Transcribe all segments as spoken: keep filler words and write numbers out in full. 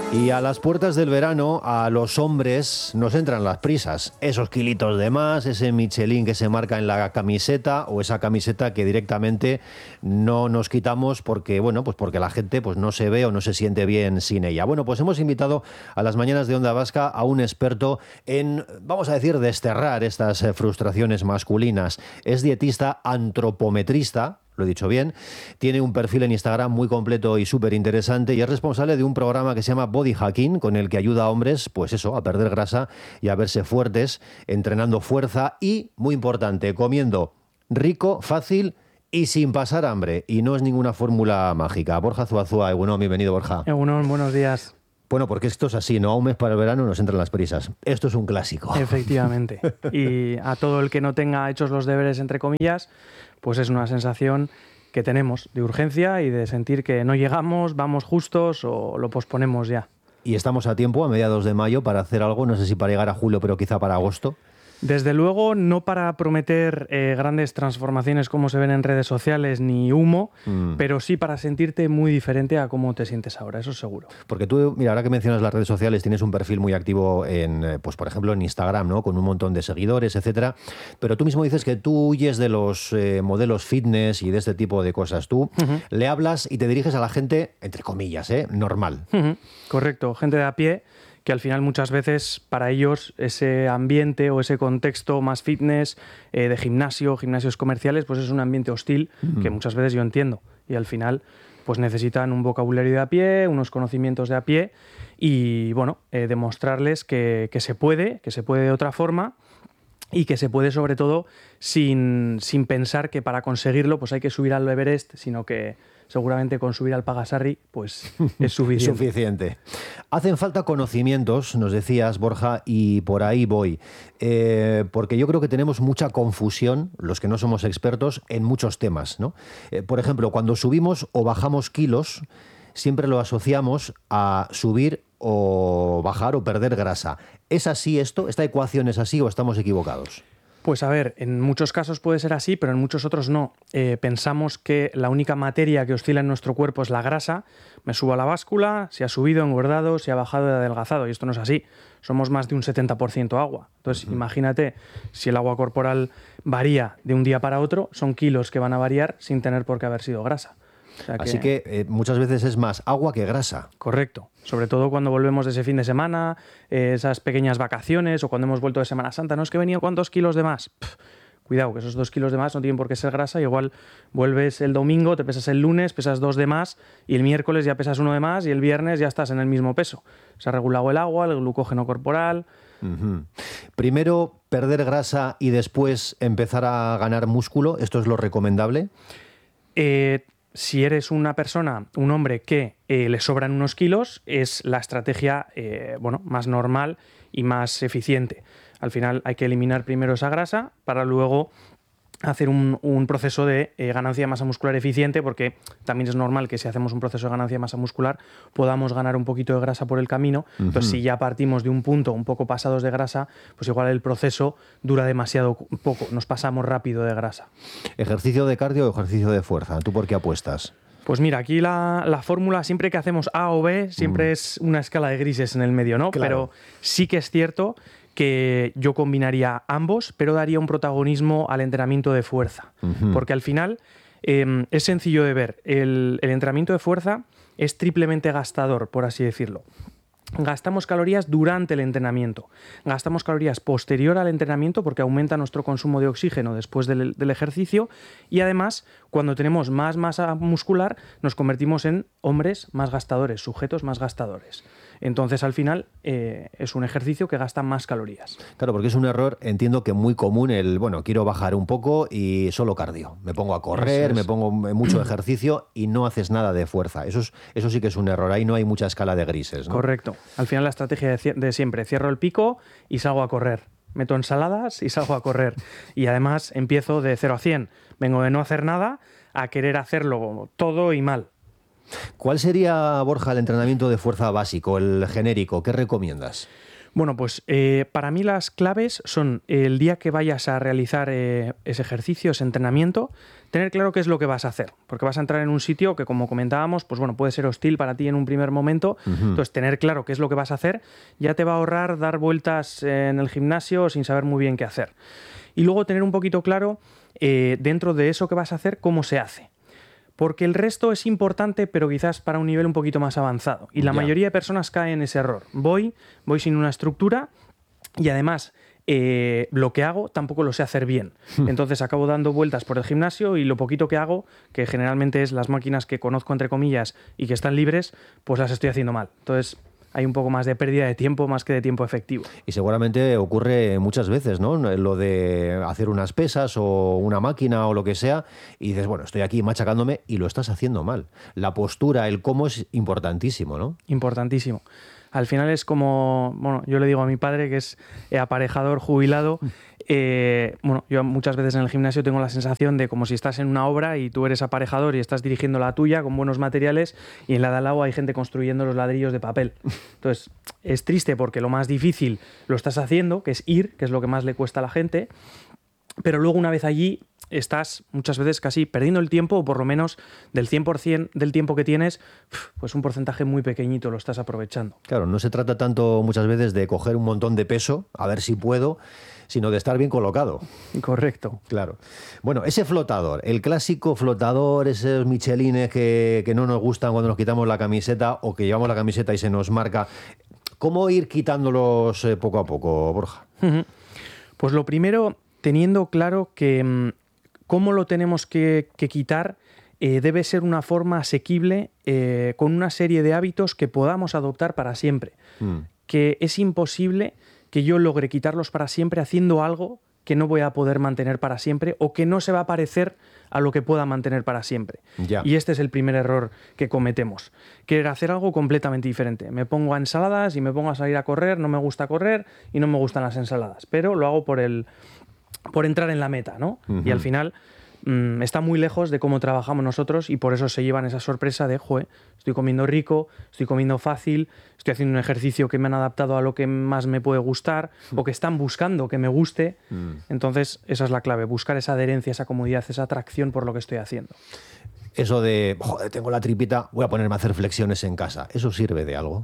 Y a las puertas del verano, a los hombres nos entran las prisas. Esos kilitos de más, ese Michelin que se marca en la camiseta o esa camiseta que directamente no nos quitamos porque, bueno, pues porque la gente pues no se ve o no se siente bien sin ella. Bueno, pues hemos invitado a las mañanas de Onda Vasca a un experto en, vamos a decir, desterrar estas frustraciones masculinas. Es dietista antropometrista. Lo he dicho bien, tiene un perfil en Instagram muy completo y súper interesante y es responsable de un programa que se llama Body Hacking, con el que ayuda a hombres, pues eso, a perder grasa y a verse fuertes, entrenando fuerza y, muy importante, comiendo rico, fácil y sin pasar hambre. Y no es ninguna fórmula mágica. Borja Zuazua, Egunon, bienvenido, Borja. Egunon, buenos días. Bueno, porque esto es así, ¿no? A un mes para el verano nos entran las prisas. Esto es un clásico. Efectivamente. Y a todo el que no tenga hechos los deberes, entre comillas, pues es una sensación que tenemos de urgencia y de sentir que no llegamos, vamos justos o lo posponemos ya. Y estamos a tiempo, a mediados de mayo, para hacer algo, no sé si para llegar a julio, pero quizá para agosto. Desde luego, no para prometer eh, grandes transformaciones como se ven en redes sociales ni humo, mm. pero sí para sentirte muy diferente a cómo te sientes ahora, eso seguro. Porque tú, mira, ahora que mencionas las redes sociales, tienes un perfil muy activo en, pues por ejemplo, en Instagram, ¿no? Con un montón de seguidores, etcétera. Pero tú mismo dices que tú huyes de los eh, modelos fitness y de este tipo de cosas. Tú uh-huh. le hablas y te diriges a la gente, entre comillas, ¿eh? normal. Uh-huh. Correcto, gente de a pie, que al final muchas veces para ellos ese ambiente o ese contexto más fitness, eh, de gimnasio, gimnasios comerciales, pues es un ambiente hostil mm. que muchas veces yo entiendo. Y al final pues necesitan un vocabulario de a pie, unos conocimientos de a pie y bueno, eh, demostrarles que, que se puede, que se puede de otra forma y que se puede sobre todo sin, sin pensar que para conseguirlo pues hay que subir al Everest, sino que seguramente con subir al Pagasarri pues es suficiente. Suficiente. Hacen falta conocimientos, nos decías, Borja, y por ahí voy. Eh, porque yo creo que tenemos mucha confusión, los que no somos expertos, en muchos temas, ¿no? Eh, por ejemplo, cuando subimos o bajamos kilos, siempre lo asociamos a subir o bajar o perder grasa. ¿Es así esto? ¿Esta ecuación es así o estamos equivocados? Pues a ver, en muchos casos puede ser así, pero en muchos otros no. Eh, pensamos que la única materia que oscila en nuestro cuerpo es la grasa. Me subo a la báscula, si ha subido, engordado, si ha bajado, adelgazado. Y esto no es así. Somos más de un setenta por ciento agua. Entonces, uh-huh. imagínate, si el agua corporal varía de un día para otro, son kilos que van a variar sin tener por qué haber sido grasa. O sea que... Así que eh, muchas veces es más agua que grasa. Correcto. Sobre todo cuando volvemos de ese fin de semana, eh, esas pequeñas vacaciones o cuando hemos vuelto de Semana Santa. No es que he venido con dos kilos de más. Pff, cuidado, que esos dos kilos de más no tienen por qué ser grasa. Igual vuelves el domingo, te pesas el lunes, pesas dos de más y el miércoles ya pesas uno de más y el viernes ya estás en el mismo peso. Se ha regulado el agua, el glucógeno corporal. Uh-huh. Primero perder grasa y después empezar a ganar músculo. ¿Esto es lo recomendable? Eh... Si eres una persona, un hombre que eh, le sobran unos kilos, es la estrategia eh, bueno, más normal y más eficiente. Al final hay que eliminar primero esa grasa para luego hacer un, un proceso de eh, ganancia de masa muscular eficiente, porque también es normal que si hacemos un proceso de ganancia de masa muscular podamos ganar un poquito de grasa por el camino. Uh-huh. Entonces, si ya partimos de un punto un poco pasados de grasa, pues igual el proceso dura demasiado poco, nos pasamos rápido de grasa. ¿Ejercicio de cardio o ejercicio de fuerza? ¿Tú por qué apuestas? Pues mira, aquí la, la fórmula, siempre que hacemos A o B, siempre mm. es una escala de grises en el medio, ¿no? Claro. Pero sí que es cierto que yo combinaría ambos, pero daría un protagonismo al entrenamiento de fuerza. Uh-huh. Porque al final eh, es sencillo de ver. El, el entrenamiento de fuerza es triplemente gastador, por así decirlo. Gastamos calorías durante el entrenamiento, gastamos calorías posterior al entrenamiento porque aumenta nuestro consumo de oxígeno después del, del ejercicio y además cuando tenemos más masa muscular nos convertimos en hombres más gastadores, sujetos más gastadores. Entonces al final eh, es un ejercicio que gasta más calorías. Claro, porque es un error, entiendo que muy común el, bueno, quiero bajar un poco y solo cardio. Me pongo a correr, me pongo mucho ejercicio y no haces nada de fuerza. Eso, es, eso sí que es un error, ahí no hay mucha escala de grises, ¿no? Correcto. Al final la estrategia de, de siempre, cierro el pico y salgo a correr. Meto ensaladas y salgo a correr. Y además empiezo de cero a cien. Vengo de no hacer nada a querer hacerlo todo y mal. ¿Cuál sería, Borja, el entrenamiento de fuerza básico, el genérico? ¿Qué recomiendas? Bueno, pues eh, para mí las claves son el día que vayas a realizar eh, ese ejercicio, ese entrenamiento, tener claro qué es lo que vas a hacer, porque vas a entrar en un sitio que, como comentábamos, pues bueno, puede ser hostil para ti en un primer momento. Uh-huh. Entonces, tener claro qué es lo que vas a hacer ya te va a ahorrar dar vueltas en el gimnasio sin saber muy bien qué hacer. Y luego tener un poquito claro, eh, dentro de eso que vas a hacer, cómo se hace. Porque el resto es importante, pero quizás para un nivel un poquito más avanzado. Y la ya. mayoría de personas caen en ese error. Voy, voy sin una estructura y además eh, lo que hago tampoco lo sé hacer bien. Entonces acabo dando vueltas por el gimnasio y lo poquito que hago, que generalmente es las máquinas que conozco entre comillas y que están libres, pues las estoy haciendo mal. Entonces hay un poco más de pérdida de tiempo más que de tiempo efectivo. Y seguramente ocurre muchas veces, ¿no? Lo de hacer unas pesas o una máquina o lo que sea y dices, bueno, estoy aquí machacándome y lo estás haciendo mal. La postura, el cómo es importantísimo, ¿no? Importantísimo. Al final es como, bueno, yo le digo a mi padre que es aparejador jubilado. Eh, bueno, yo muchas veces en el gimnasio tengo la sensación de como si estás en una obra y tú eres aparejador y estás dirigiendo la tuya con buenos materiales y en la de al lado hay gente construyendo los ladrillos de papel. Entonces, es triste porque lo más difícil lo estás haciendo, que es ir, que es lo que más le cuesta a la gente, pero luego una vez allí estás muchas veces casi perdiendo el tiempo o por lo menos del cien por ciento del tiempo que tienes, pues un porcentaje muy pequeñito lo estás aprovechando. Claro, no se trata tanto muchas veces de coger un montón de peso, a ver si puedo, sino de estar bien colocado. Correcto. Claro. Bueno, ese flotador, el clásico flotador, esos michelines que, que no nos gustan cuando nos quitamos la camiseta o que llevamos la camiseta y se nos marca, ¿cómo ir quitándolos eh, poco a poco, Borja? Uh-huh. Pues lo primero, teniendo claro que cómo lo tenemos que, que quitar eh, debe ser una forma asequible eh, con una serie de hábitos que podamos adoptar para siempre. Mm. Que es imposible que yo logre quitarlos para siempre haciendo algo que no voy a poder mantener para siempre o que no se va a parecer a lo que pueda mantener para siempre. Ya. Y este es el primer error que cometemos. Querer hacer algo completamente diferente. Me pongo a ensaladas y me pongo a salir a correr, no me gusta correr y no me gustan las ensaladas, pero lo hago por el... por entrar en la meta, ¿no? Uh-huh. Y al final mmm, está muy lejos de cómo trabajamos nosotros y por eso se llevan esa sorpresa de, joder, estoy comiendo rico, estoy comiendo fácil, estoy haciendo un ejercicio que me han adaptado a lo que más me puede gustar uh-huh. o que están buscando que me guste. Uh-huh. Entonces, esa es la clave, buscar esa adherencia, esa comodidad, esa atracción por lo que estoy haciendo. Eso de, joder, tengo la tripita, voy a ponerme a hacer flexiones en casa, ¿eso sirve de algo?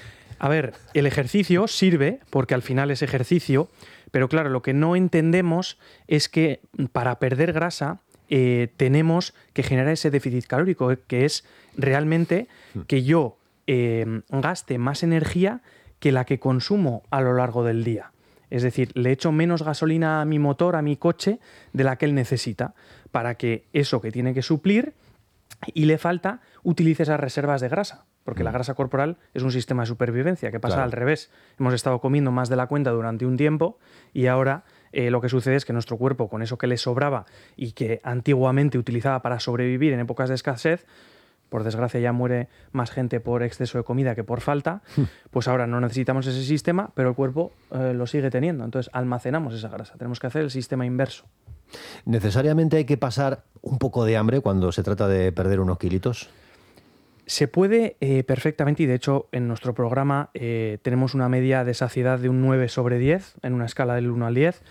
A ver, el ejercicio sirve porque al final es ejercicio, pero claro, lo que no entendemos es que para perder grasa eh, tenemos que generar ese déficit calórico, que es realmente que yo eh, gaste más energía que la que consumo a lo largo del día. Es decir, le echo menos gasolina a mi motor, a mi coche, de la que él necesita, para que eso que tiene que suplir y le falta, utilice esas reservas de grasa. Porque mm. la grasa corporal es un sistema de supervivencia, que pasa claro. al revés. Hemos estado comiendo más de la cuenta durante un tiempo y ahora eh, lo que sucede es que nuestro cuerpo, con eso que le sobraba y que antiguamente utilizaba para sobrevivir en épocas de escasez, por desgracia ya muere más gente por exceso de comida que por falta, pues ahora no necesitamos ese sistema, pero el cuerpo eh, lo sigue teniendo. Entonces almacenamos esa grasa. Tenemos que hacer el sistema inverso. ¿Necesariamente hay que pasar un poco de hambre cuando se trata de perder unos kilitos? Se puede eh, perfectamente, y de hecho en nuestro programa eh, tenemos una media de saciedad de un nueve sobre diez, en una escala del uno al diez.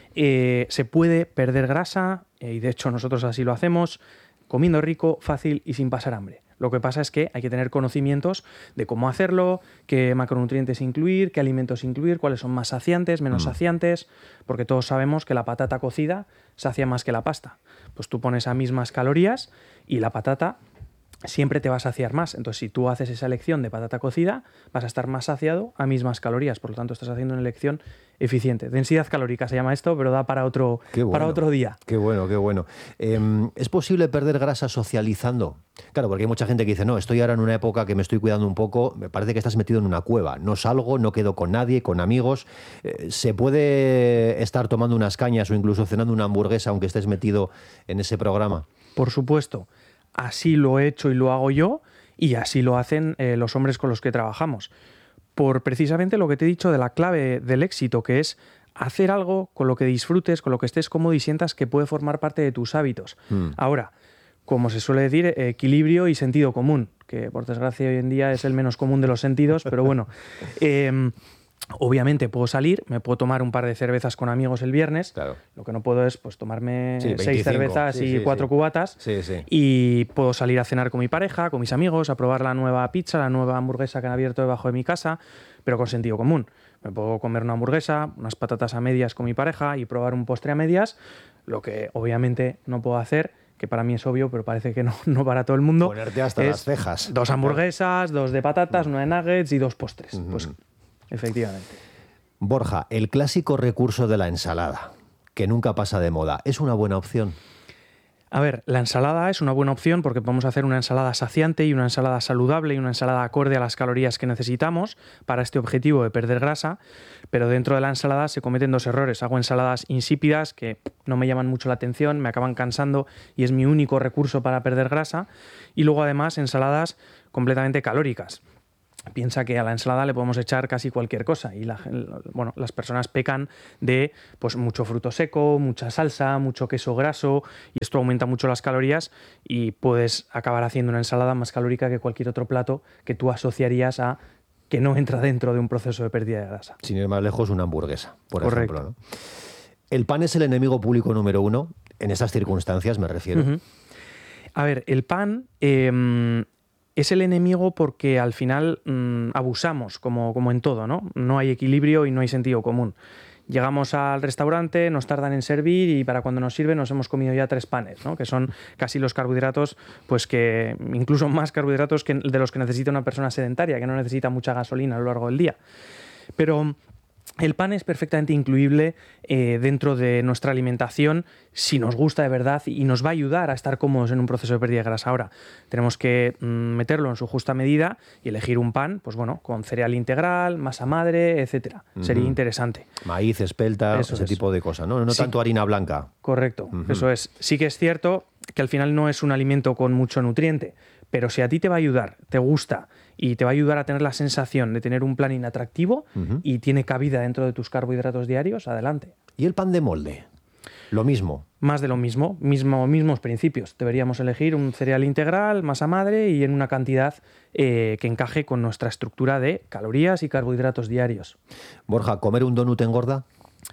Eh, se puede perder grasa, eh, y de hecho nosotros así lo hacemos, comiendo rico, fácil y sin pasar hambre. Lo que pasa es que hay que tener conocimientos de cómo hacerlo, qué macronutrientes incluir, qué alimentos incluir, cuáles son más saciantes, menos mm. saciantes, porque todos sabemos que la patata cocida sacia más que la pasta. Pues tú pones a mismas calorías y la patata siempre te va a saciar más. Entonces, si tú haces esa elección de patata cocida, vas a estar más saciado a mismas calorías. Por lo tanto, estás haciendo una elección eficiente. Densidad calórica se llama esto, pero da para otro, bueno, para otro día. Qué bueno, qué bueno. Eh, ¿Es posible perder grasa socializando? Claro, porque hay mucha gente que dice, no, estoy ahora en una época que me estoy cuidando un poco, me parece que estás metido en una cueva. No salgo, no quedo con nadie, con amigos. Eh, ¿Se puede estar tomando unas cañas o incluso cenando una hamburguesa aunque estés metido en ese programa? Por supuesto. Así lo he hecho y lo hago yo, y así lo hacen eh, los hombres con los que trabajamos. Por precisamente lo que te he dicho de la clave del éxito, que es hacer algo con lo que disfrutes, con lo que estés cómodo y sientas que puede formar parte de tus hábitos. Mm. Ahora, como se suele decir, eh, equilibrio y sentido común, que por desgracia hoy en día es el menos común de los sentidos, pero bueno. Eh, Obviamente puedo salir, me puedo tomar un par de cervezas con amigos el viernes. Claro. Lo que no puedo es pues tomarme Sí, seis cervezas sí, y sí, cuatro sí. cubatas. Sí, sí. Y puedo salir a cenar con mi pareja, con mis amigos, a probar la nueva pizza, la nueva hamburguesa que han abierto debajo de mi casa, pero con sentido común. Me puedo comer una hamburguesa, unas patatas a medias con mi pareja y probar un postre a medias, lo que obviamente no puedo hacer, que para mí es obvio, pero parece que no, no para todo el mundo. Ponerte hasta es las cejas. Dos hamburguesas, dos de patatas, una de nuggets y dos postres. Uh-huh. Pues efectivamente. Borja, el clásico recurso de la ensalada, que nunca pasa de moda, ¿es una buena opción? A ver, la ensalada es una buena opción porque podemos hacer una ensalada saciante y una ensalada saludable y una ensalada acorde a las calorías que necesitamos para este objetivo de perder grasa, pero dentro de la ensalada se cometen dos errores. Hago ensaladas insípidas que no me llaman mucho la atención, me acaban cansando y es mi único recurso para perder grasa, y luego además ensaladas completamente calóricas. Piensa que a la ensalada le podemos echar casi cualquier cosa y la, bueno, las personas pecan de pues, mucho fruto seco, mucha salsa, mucho queso graso, y esto aumenta mucho las calorías y puedes acabar haciendo una ensalada más calórica que cualquier otro plato que tú asociarías a que no entra dentro de un proceso de pérdida de grasa. Sin ir más lejos, una hamburguesa, por Correcto. ejemplo, ¿no? ¿El pan es el enemigo público número uno? En esas circunstancias me refiero. Uh-huh. A ver, el pan... Eh, Es el enemigo porque al final mmm, abusamos, como, como en todo, ¿no? No hay equilibrio y no hay sentido común. Llegamos al restaurante, nos tardan en servir y para cuando nos sirven nos hemos comido ya tres panes, ¿no? Que son casi los carbohidratos, pues que incluso más carbohidratos que de los que necesita una persona sedentaria, que no necesita mucha gasolina a lo largo del día. Pero el pan es perfectamente incluible eh, dentro de nuestra alimentación si nos gusta de verdad y nos va a ayudar a estar cómodos en un proceso de pérdida de grasa. Ahora, tenemos que mm, meterlo en su justa medida y elegir un pan, pues bueno, con cereal integral, masa madre, etcétera. Uh-huh. Sería interesante. Maíz, espelta, eso ese es. tipo de cosas, ¿no? No sí. tanto harina blanca. Correcto, uh-huh. Eso es. Sí que es cierto que al final no es un alimento con mucho nutriente, pero si a ti te va a ayudar, te gusta y te va a ayudar a tener la sensación de tener un plan inatractivo uh-huh. y tiene cabida dentro de tus carbohidratos diarios, adelante. ¿Y el pan de molde? Lo mismo. Más de lo mismo, mismo mismos principios. Deberíamos elegir un cereal integral, masa madre y en una cantidad eh, que encaje con nuestra estructura de calorías y carbohidratos diarios. Borja, ¿comer un donut engorda?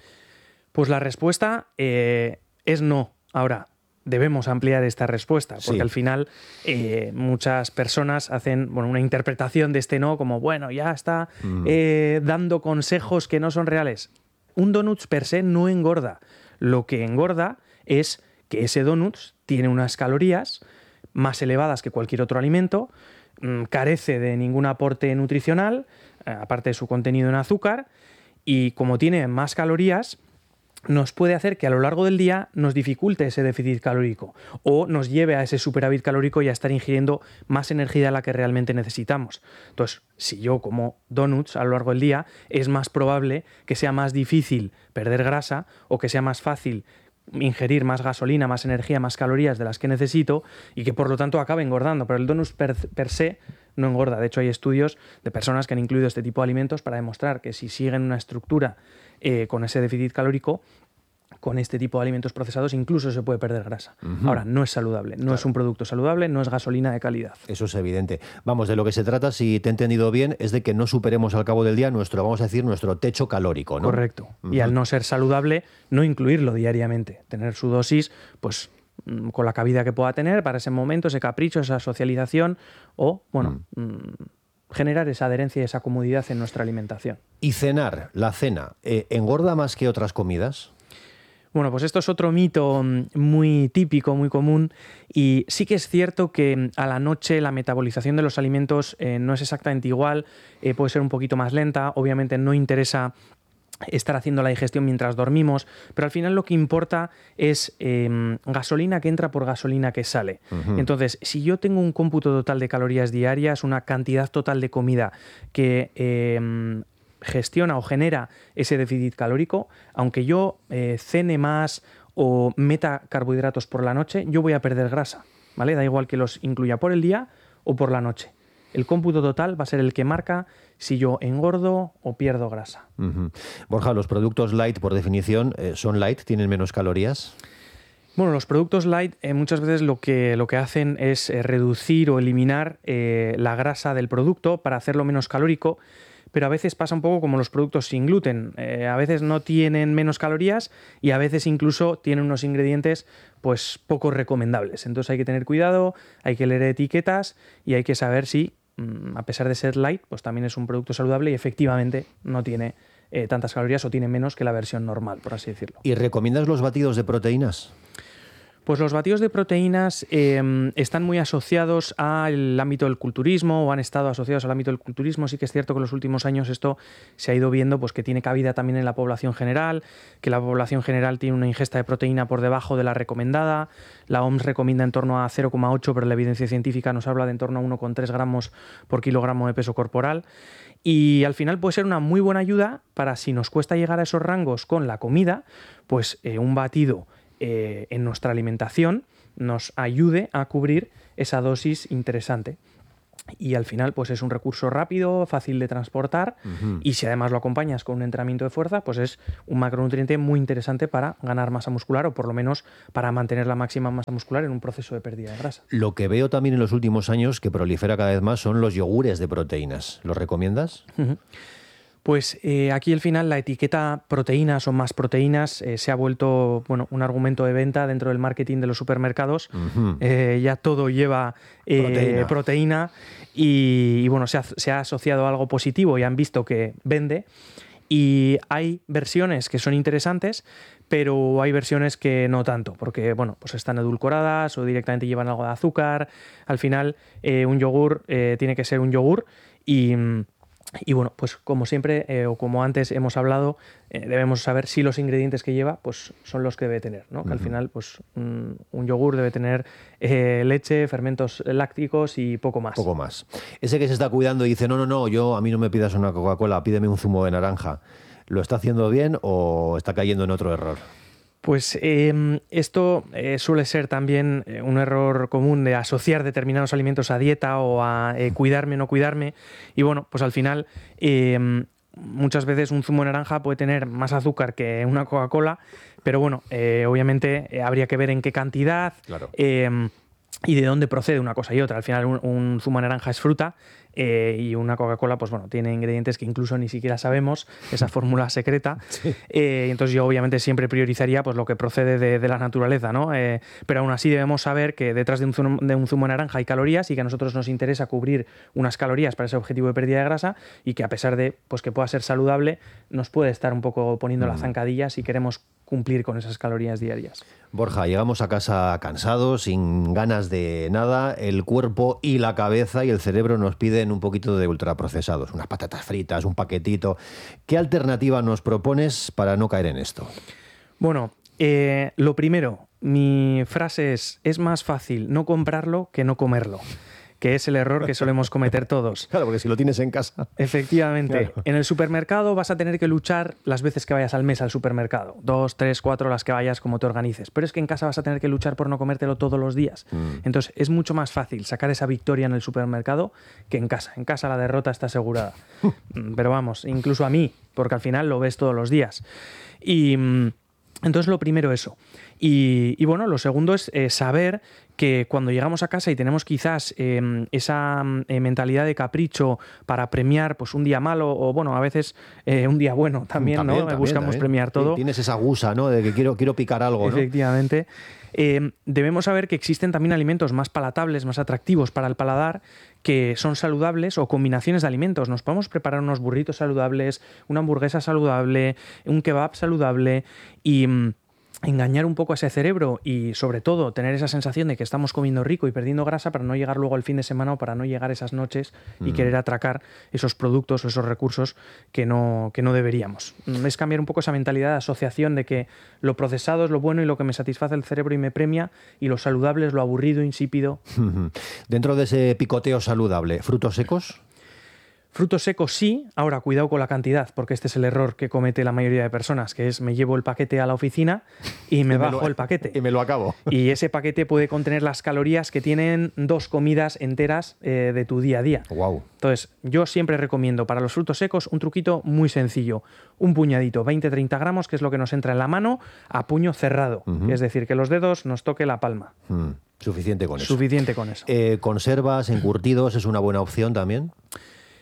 Pues la respuesta eh, es no. Ahora, debemos ampliar esta respuesta, porque sí. al final eh, muchas personas hacen bueno, una interpretación de este no como, bueno, ya está mm. eh, dando consejos que no son reales. Un donut per se no engorda. Lo que engorda es que ese donut tiene unas calorías más elevadas que cualquier otro alimento, mmm, carece de ningún aporte nutricional, eh, aparte de su contenido en azúcar, y como tiene más calorías, nos puede hacer que a lo largo del día nos dificulte ese déficit calórico o nos lleve a ese superávit calórico y a estar ingiriendo más energía de la que realmente necesitamos. Entonces, si yo como donuts a lo largo del día, es más probable que sea más difícil perder grasa o que sea más fácil ingerir más gasolina, más energía, más calorías de las que necesito y que por lo tanto acabe engordando. Pero el donut per, per se no engorda. De hecho, hay estudios de personas que han incluido este tipo de alimentos para demostrar que si siguen una estructura eh, con ese déficit calórico, con este tipo de alimentos procesados incluso se puede perder grasa. Uh-huh. Ahora, no es saludable, no claro. es un producto saludable, no es gasolina de calidad. Eso es evidente. Vamos, de lo que se trata, si te he entendido bien, es de que no superemos al cabo del día nuestro, vamos a decir, nuestro techo calórico, ¿no? Correcto. Uh-huh. Y al no ser saludable, no incluirlo diariamente. Tener su dosis, pues, con la cabida que pueda tener para ese momento, ese capricho, esa socialización o, bueno... Uh-huh. generar esa adherencia y esa comodidad en nuestra alimentación. ¿Y cenar, la cena, eh, engorda más que otras comidas? Bueno, pues esto es otro mito muy típico, muy común, y sí que es cierto que a la noche la metabolización de los alimentos eh, no es exactamente igual, eh, puede ser un poquito más lenta, obviamente no interesa estar haciendo la digestión mientras dormimos, pero al final lo que importa es eh, gasolina que entra por gasolina que sale. Uh-huh. Entonces, si yo tengo un cómputo total de calorías diarias, una cantidad total de comida que eh, gestiona o genera ese déficit calórico, aunque yo eh, cene más o meta carbohidratos por la noche, yo voy a perder grasa, ¿vale? Da igual que los incluya por el día o por la noche. El cómputo total va a ser el que marca si yo engordo o pierdo grasa. Uh-huh. Borja, los productos light, por definición, eh, ¿son light? ¿Tienen menos calorías? Bueno, los productos light eh, muchas veces lo que, lo que hacen es eh, reducir o eliminar eh, la grasa del producto para hacerlo menos calórico, pero a veces pasa un poco como los productos sin gluten. Eh, a veces no tienen menos calorías y a veces incluso tienen unos ingredientes pues poco recomendables. Entonces hay que tener cuidado, hay que leer etiquetas y hay que saber si, a pesar de ser light, pues también es un producto saludable y efectivamente no tiene eh, tantas calorías o tiene menos que la versión normal, por así decirlo. ¿Y recomiendas los batidos de proteínas? Pues los batidos de proteínas eh, están muy asociados al ámbito del culturismo o han estado asociados al ámbito del culturismo. Sí que es cierto que en los últimos años esto se ha ido viendo pues, que tiene cabida también en la población general, que la población general tiene una ingesta de proteína por debajo de la recomendada. La O M S recomienda en torno a cero coma ocho, pero la evidencia científica nos habla de en torno a uno coma tres gramos por kilogramo de peso corporal. Y al final puede ser una muy buena ayuda para si nos cuesta llegar a esos rangos con la comida, pues eh, un batido Eh, en nuestra alimentación nos ayude a cubrir esa dosis interesante. Y al final pues es un recurso rápido, fácil de transportar uh-huh. y si además lo acompañas con un entrenamiento de fuerza, pues es un macronutriente muy interesante para ganar masa muscular o por lo menos para mantener la máxima masa muscular en un proceso de pérdida de grasa. Lo que veo también en los últimos años que prolifera cada vez más son los yogures de proteínas. ¿Los recomiendas? Uh-huh. Pues eh, aquí al final la etiqueta proteínas o más proteínas eh, se ha vuelto bueno, un argumento de venta dentro del marketing de los supermercados. Uh-huh. Eh, ya todo lleva eh, proteína, proteína y, y bueno, se ha, se ha asociado a algo positivo y han visto que vende. Y hay versiones que son interesantes, pero hay versiones que no tanto, porque bueno, pues están edulcoradas o directamente llevan algo de azúcar. Al final eh, un yogur eh, tiene que ser un yogur y... Y bueno, pues como siempre, eh, o como antes hemos hablado, eh, debemos saber si los ingredientes que lleva pues son los que debe tener, ¿no? Uh-huh. Que al final, pues un, un yogur debe tener eh, leche, fermentos lácticos y poco más. Poco más. Ese que se está cuidando y dice, no, no, no, yo a mí no me pidas una Coca-Cola, pídeme un zumo de naranja. ¿Lo está haciendo bien o está cayendo en otro error? Pues eh, esto eh, suele ser también eh, un error común de asociar determinados alimentos a dieta o a eh, cuidarme o no cuidarme. Y bueno, pues al final eh, muchas veces un zumo de naranja puede tener más azúcar que una Coca-Cola, pero bueno, eh, obviamente eh, habría que ver en qué cantidad. Claro. Eh, y de dónde procede una cosa y otra. Al final un, un zumo de naranja es fruta eh, y una Coca-Cola pues bueno, tiene ingredientes que incluso ni siquiera sabemos, esa fórmula secreta. Sí. Eh, entonces yo obviamente siempre priorizaría pues, lo que procede de, de la naturaleza, ¿no? Eh, pero aún así debemos saber que detrás de un, zumo, de un zumo de naranja hay calorías y que a nosotros nos interesa cubrir unas calorías para ese objetivo de pérdida de grasa y que a pesar de pues, que pueda ser saludable, nos puede estar un poco poniendo mm. la zancadilla si queremos cumplir con esas calorías diarias. Borja, llegamos a casa cansados, sin ganas de nada, el cuerpo y la cabeza y el cerebro nos piden un poquito de ultraprocesados, unas patatas fritas, un paquetito. ¿Qué alternativa nos propones para no caer en esto? Bueno, eh, lo primero, mi frase es, es más fácil no comprarlo que no comerlo. Que es el error que solemos cometer todos. Claro, porque si lo tienes en casa. Efectivamente. Claro. En el supermercado vas a tener que luchar las veces que vayas al mes al supermercado. Dos, tres, cuatro, las que vayas, como te organices. Pero es que en casa vas a tener que luchar por no comértelo todos los días. Mm. Entonces es mucho más fácil sacar esa victoria en el supermercado que en casa. En casa la derrota está asegurada. Pero vamos, incluso a mí, porque al final lo ves todos los días. Y entonces lo primero eso. Y, y bueno, lo segundo es eh, saber que cuando llegamos a casa y tenemos quizás eh, esa eh, mentalidad de capricho para premiar pues un día malo o bueno, a veces eh, un día bueno también, también ¿no? También, Buscamos también. premiar todo. Sí, tienes esa gusa, ¿no? De que quiero, quiero picar algo, ¿no? Efectivamente. Eh, debemos saber que existen también alimentos más palatables, más atractivos para el paladar, que son saludables o combinaciones de alimentos. Nos podemos preparar unos burritos saludables, una hamburguesa saludable, un kebab saludable y mmm, engañar un poco a ese cerebro y sobre todo tener esa sensación de que estamos comiendo rico y perdiendo grasa para no llegar luego al fin de semana o para no llegar esas noches y mm. querer atracar esos productos o esos recursos que no, que no deberíamos. Es cambiar un poco esa mentalidad de asociación de que lo procesado es lo bueno y lo que me satisface el cerebro y me premia y lo saludable es lo aburrido, insípido. Dentro de ese picoteo saludable, ¿frutos secos? Frutos secos sí, ahora cuidado con la cantidad, porque este es el error que comete la mayoría de personas, que es me llevo el paquete a la oficina y me, y me bajo lo, el paquete. Y me lo acabo. Y ese paquete puede contener las calorías que tienen dos comidas enteras eh, de tu día a día. Wow. Entonces, yo siempre recomiendo para los frutos secos un truquito muy sencillo. Un puñadito, veinte a treinta gramos, que es lo que nos entra en la mano, a puño cerrado. Uh-huh. Es decir, que los dedos nos toque la palma. Uh-huh. Suficiente con eso. Suficiente con eso. Eh, ¿Conservas, encurtidos, es una buena opción también?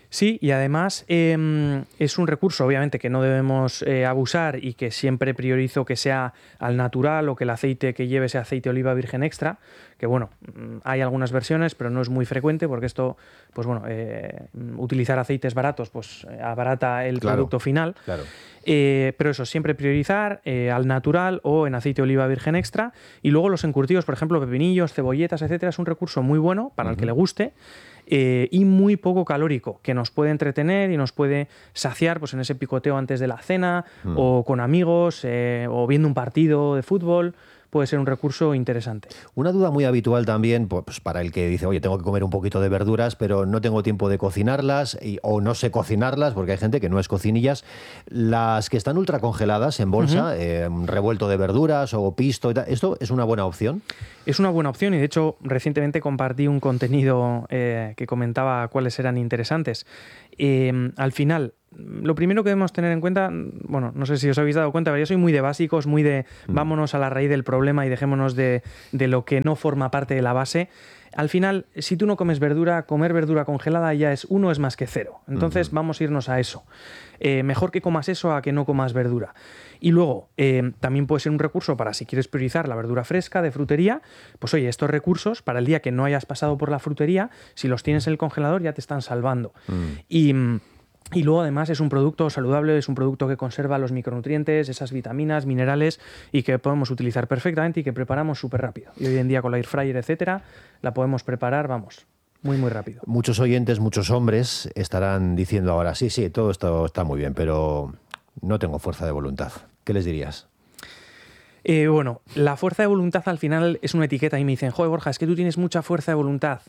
Sí, y además eh, es un recurso, obviamente, que no debemos eh, abusar y que siempre priorizo que sea al natural o que el aceite que lleve sea aceite de oliva virgen extra, que bueno, hay algunas versiones, pero no es muy frecuente porque esto, pues bueno, eh, utilizar aceites baratos, pues abarata el claro, producto final. Claro. Eh, pero eso, siempre priorizar eh, al natural o en aceite de oliva virgen extra. Y luego los encurtidos, por ejemplo, pepinillos, cebolletas, etcétera, es un recurso muy bueno para uh-huh. el que le guste. Eh, y muy poco calórico, que nos puede entretener y nos puede saciar pues, en ese picoteo antes de la cena mm. o con amigos eh, o viendo un partido de fútbol. Puede ser un recurso interesante. Una duda muy habitual también, pues para el que dice, oye, tengo que comer un poquito de verduras, pero no tengo tiempo de cocinarlas y, o no sé cocinarlas, porque hay gente que no es cocinillas. Las que están ultra congeladas en bolsa, uh-huh. eh, revuelto de verduras o pisto y tal, ¿esto es una buena opción? Es una buena opción y de hecho recientemente compartí un contenido eh, que comentaba cuáles eran interesantes. Eh, al final, lo primero que debemos tener en cuenta, bueno, no sé si os habéis dado cuenta, pero yo soy muy de básicos, muy de vámonos a la raíz del problema y dejémonos de, de lo que no forma parte de la base. Al final, si tú no comes verdura, comer verdura congelada ya es uno es más que cero. Entonces uh-huh. vamos a irnos a eso. Eh, mejor que comas eso a que no comas verdura. Y luego, eh, también puede ser un recurso para si quieres priorizar la verdura fresca de frutería, pues oye, estos recursos para el día que no hayas pasado por la frutería, si los tienes en el congelador ya te están salvando. Uh-huh. Y... Y luego además es un producto saludable, es un producto que conserva los micronutrientes, esas vitaminas, minerales y que podemos utilizar perfectamente y que preparamos súper rápido. Y hoy en día con la air fryer, etcétera, la podemos preparar, vamos, muy muy rápido. Muchos oyentes, muchos hombres estarán diciendo ahora, sí, sí, todo esto está muy bien, pero no tengo fuerza de voluntad. ¿Qué les dirías? Eh, bueno, la fuerza de voluntad al final es una etiqueta y me dicen, joder, Borja, es que tú tienes mucha fuerza de voluntad.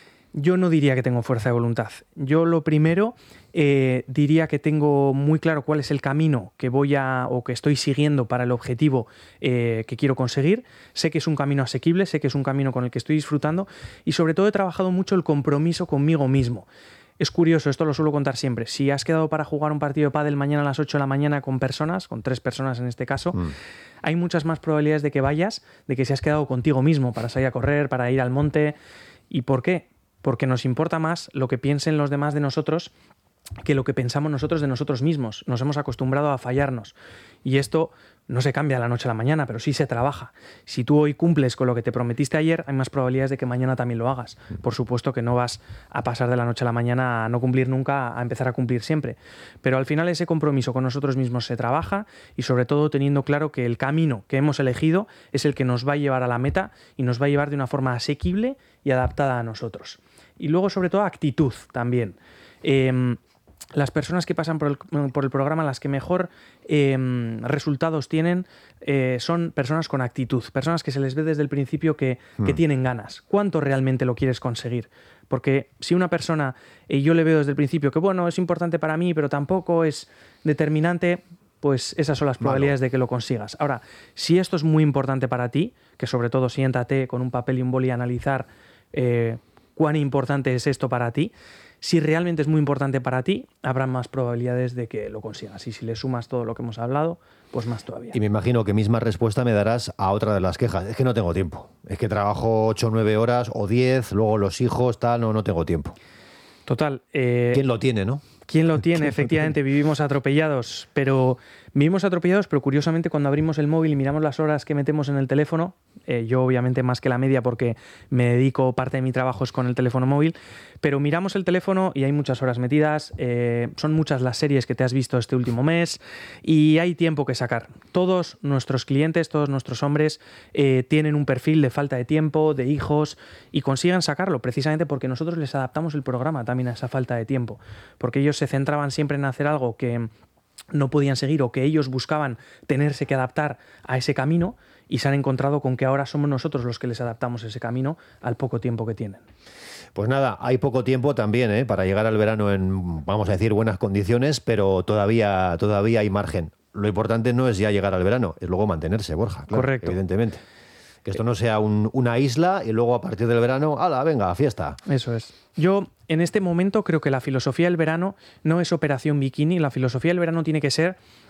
Yo no diría que tengo fuerza de voluntad. Yo lo primero eh, diría que tengo muy claro cuál es el camino que voy a o que estoy siguiendo para el objetivo eh, que quiero conseguir. Sé que es un camino asequible, sé que es un camino con el que estoy disfrutando y sobre todo he trabajado mucho el compromiso conmigo mismo. Es curioso, esto lo suelo contar siempre. Si has quedado para jugar un partido de pádel mañana a las ocho de la mañana con personas, con tres personas en este caso, mm. hay muchas más probabilidades de que vayas, de que si has quedado contigo mismo para salir a correr, para ir al monte. ¿Y por qué? Porque nos importa más lo que piensen los demás de nosotros que lo que pensamos nosotros de nosotros mismos. Nos hemos acostumbrado a fallarnos. Y esto no se cambia de la noche a la mañana, pero sí se trabaja. Si tú hoy cumples con lo que te prometiste ayer, hay más probabilidades de que mañana también lo hagas. Por supuesto que no vas a pasar de la noche a la mañana a no cumplir nunca, a empezar a cumplir siempre. Pero al final ese compromiso con nosotros mismos se trabaja y sobre todo teniendo claro que el camino que hemos elegido es el que nos va a llevar a la meta y nos va a llevar de una forma asequible y adaptada a nosotros. Y luego, sobre todo, actitud también. Eh, las personas que pasan por el, por el programa, las que mejor eh, resultados tienen, eh, son personas con actitud, personas que se les ve desde el principio que, mm. que tienen ganas. ¿Cuánto realmente lo quieres conseguir? Porque si una persona, eh, yo le veo desde el principio que, bueno, es importante para mí, pero tampoco es determinante, pues esas son las probabilidades Malo. de que lo consigas. Ahora, si esto es muy importante para ti, que sobre todo siéntate con un papel y un boli a analizar eh, cuán importante es esto para ti. Si realmente es muy importante para ti, habrá más probabilidades de que lo consigas. Y si le sumas todo lo que hemos hablado, pues más todavía. Y me imagino que misma respuesta me darás a otra de las quejas. Es que no tengo tiempo. Es que trabajo ocho o nueve horas o diez, luego los hijos, tal, no, no tengo tiempo. Total. Eh, ¿Quién lo tiene, no? ¿Quién lo tiene? Efectivamente, vivimos atropellados, pero vivimos atropellados, pero curiosamente cuando abrimos el móvil y miramos las horas que metemos en el teléfono, eh, yo obviamente más que la media porque me dedico, parte de mi trabajo es con el teléfono móvil, pero miramos el teléfono y hay muchas horas metidas, eh, son muchas las series que te has visto este último mes y hay tiempo que sacar. Todos nuestros clientes, todos nuestros hombres eh, tienen un perfil de falta de tiempo, de hijos y consiguen sacarlo precisamente porque nosotros les adaptamos el programa también a esa falta de tiempo, porque ellos se centraban siempre en hacer algo que no podían seguir o que ellos buscaban tenerse que adaptar a ese camino y se han encontrado con que ahora somos nosotros los que les adaptamos ese camino al poco tiempo que tienen. Pues nada, hay poco tiempo también ¿eh? para llegar al verano en, vamos a decir, buenas condiciones, pero todavía, todavía hay margen. Lo importante no es ya llegar al verano, es luego mantenerse, Borja. Claro, correcto. Evidentemente. Que esto no sea un, una isla y luego a partir del verano, ¡hala, venga, fiesta! Eso es. Yo en este momento creo que la filosofía del verano no es operación bikini, la filosofía del verano tiene que ser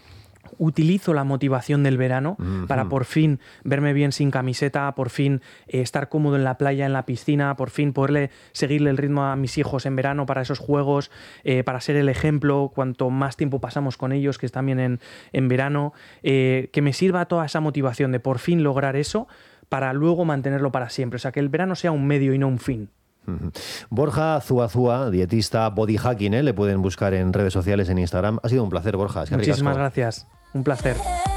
utilizo la motivación del verano uh-huh. para por fin verme bien sin camiseta, por fin eh, estar cómodo en la playa, en la piscina, por fin poderle seguirle el ritmo a mis hijos en verano para esos juegos, eh, para ser el ejemplo cuanto más tiempo pasamos con ellos, que es también en, en verano, eh, que me sirva toda esa motivación de por fin lograr eso para luego mantenerlo para siempre. O sea, que el verano sea un medio y no un fin. Borja Zuazua, dietista body hacking, ¿eh? Le pueden buscar en redes sociales, en Instagram. Ha sido un placer, Borja. Es que Muchísimas ricasco. gracias. Un placer.